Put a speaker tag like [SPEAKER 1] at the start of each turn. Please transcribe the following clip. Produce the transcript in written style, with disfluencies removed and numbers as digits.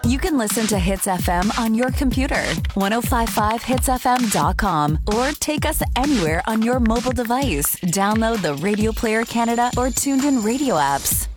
[SPEAKER 1] You can listen to Hits FM on your computer, 1055hitsfm.com, or take us anywhere on your mobile device. Download the Radio Player Canada or TuneIn Radio apps.